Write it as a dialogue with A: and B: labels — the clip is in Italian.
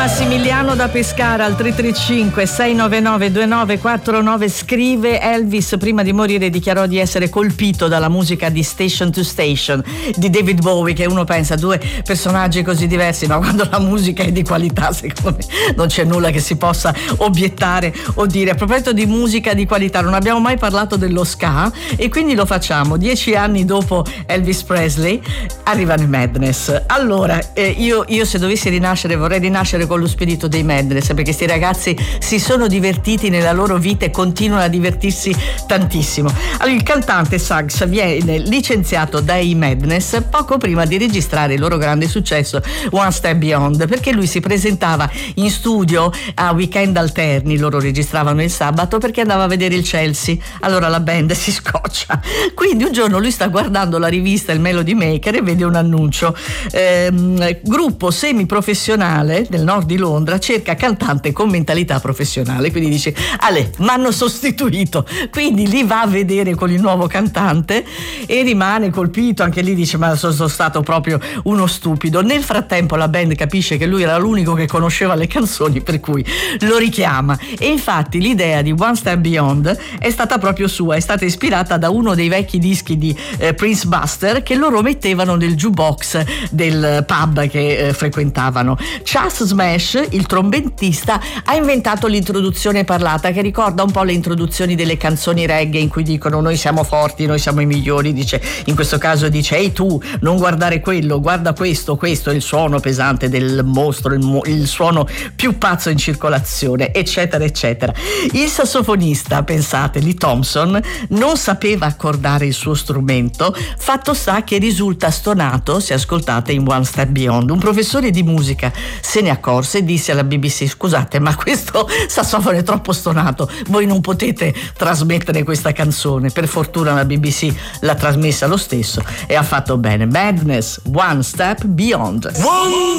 A: Massimiliano da Pescara al 335 699 2949 scrive: Elvis prima di morire dichiarò di essere colpito dalla musica di Station to Station di David Bowie, che uno pensa due personaggi così diversi, ma quando la musica è di qualità secondo me non c'è nulla che si possa obiettare o dire. A proposito di musica di qualità, non abbiamo mai parlato dello ska e quindi lo facciamo. 10 anni dopo Elvis Presley arrivano i Madness. Allora io se dovessi rinascere vorrei rinascere con lo spirito dei Madness, perché questi ragazzi si sono divertiti nella loro vita e continuano a divertirsi tantissimo. Allora, il cantante Suggs viene licenziato dai Madness poco prima di registrare il loro grande successo One Step Beyond, perché lui si presentava in studio a weekend alterni, loro registravano il sabato perché andava a vedere il Chelsea, allora la band si scoccia. Quindi un giorno lui sta guardando la rivista, il Melody Maker, e vede un annuncio, gruppo semiprofessionale del nord di Londra cerca cantante con mentalità professionale, quindi dice Ale, m'hanno sostituito, quindi li va a vedere con il nuovo cantante e rimane colpito, anche lì dice ma sono stato proprio uno stupido. Nel frattempo la band capisce che lui era l'unico che conosceva le canzoni, per cui lo richiama, e infatti l'idea di One Step Beyond è stata proprio sua, è stata ispirata da uno dei vecchi dischi di Prince Buster che loro mettevano nel jukebox del pub che frequentavano. Chas Smash, il trombettista, ha inventato l'introduzione parlata che ricorda un po' le introduzioni delle canzoni reggae in cui dicono noi siamo forti, noi siamo i migliori, dice, in questo caso dice ehi tu, non guardare quello, guarda questo è il suono pesante del mostro, il suono più pazzo in circolazione, eccetera eccetera. Il sassofonista, pensate, Lee Thompson, non sapeva accordare il suo strumento, fatto sta che risulta stonato, se ascoltate, in One Step Beyond. Un professore di musica se ne accorse e disse alla BBC: scusate, ma questo sassofono è troppo stonato, voi non potete trasmettere questa canzone. Per fortuna la BBC l'ha trasmessa lo stesso e ha fatto bene. Madness, One Step Beyond.